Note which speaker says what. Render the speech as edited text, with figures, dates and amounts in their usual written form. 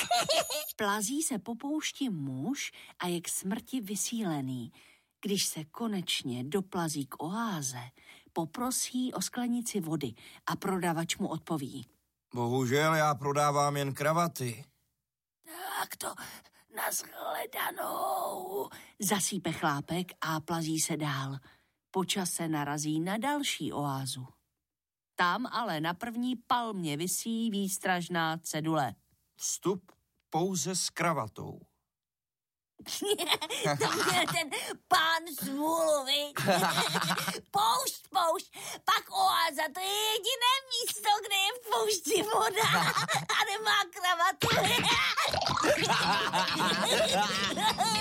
Speaker 1: Plazí se po poušti muž a je k smrti vysílený. Když se konečně doplazí k oáze, poprosí o sklenici vody a prodavač mu odpoví.
Speaker 2: Bohužel já prodávám jen kravaty.
Speaker 1: Tak to nashledanou, zasípe chlápek a plazí se dál. Po čase narazí na další oázu. Tam ale na první palmě visí výstražná cedule.
Speaker 2: Vstup pouze s kravatou.
Speaker 1: To měl ten pán smůlu, viď? Poušť, pak oáza, to je jediné místo, kde je v poušti voda a nemá kravatu.